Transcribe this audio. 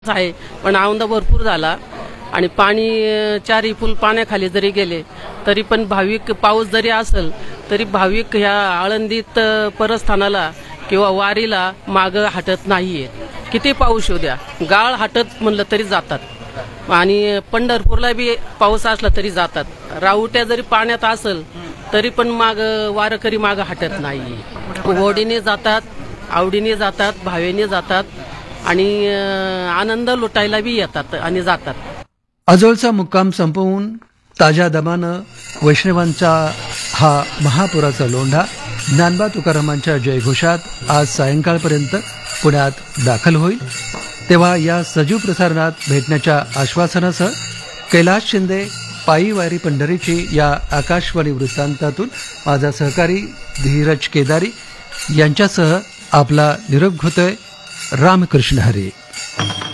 आहे पण औंदा भरपूर झाला आणि पाणी चारही पूल पाण्याखाली जरी गेले तरी पण भाविक पाऊस जरी असेल तरी भाविक ह्या आळंदीत परस्थानाला किंवा वारीला माग हटत नाहीयेत। किती पाऊस येऊ द्या, गाळ हटत म्हणलं तरी जातात आणि पंढरपूरला बी पाऊस असला तरी जातात। राहुट्या जरी पाण्यात असेल तरी पण माग वारकरी माग हटत नाही। ओढीने जातात, आवडीने जातात, भावेने जातात आणि आनंद लुटायला बी येतात आणि जातात। आजोळचा मुक्काम संपवून ताज्या दमानं वैष्णवांचा हा महापुराचा लोंढा ज्ञानबा तुकारामांच्या जयघोषात आज सायंकाळपर्यंत पुण्यात दाखल होईल। तेव्हा या सजीव प्रसारणात भेटण्याच्या आश्वासनासह कैलास शिंदे पायी वारी पंढरीची या आकाशवाणी वृत्तांतातून माझा सहकारी धीरज केदारी यांच्यासह आपला निरोप घेतोय। रामकृष्ण हरी।